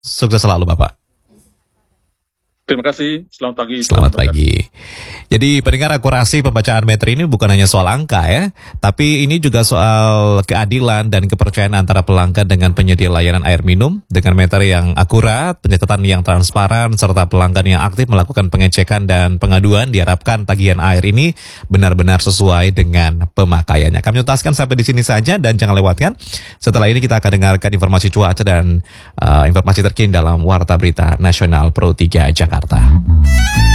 Sukses selalu Bapak. Terima kasih, selamat pagi. Selamat pagi. Jadi pendengar, akurasi pembacaan meter ini bukan hanya soal angka ya, tapi ini juga soal keadilan dan kepercayaan antara pelanggan dengan penyedia layanan air minum. Dengan meter yang akurat, pencatatan yang transparan, serta pelanggan yang aktif melakukan pengecekan dan pengaduan, diharapkan tagihan air ini benar-benar sesuai dengan pemakaiannya. Kami tuntaskan sampai di sini saja dan jangan lewatkan. Setelah ini kita akan dengarkan informasi cuaca dan informasi terkini dalam Warta Berita Nasional Pro 3 Jakarta.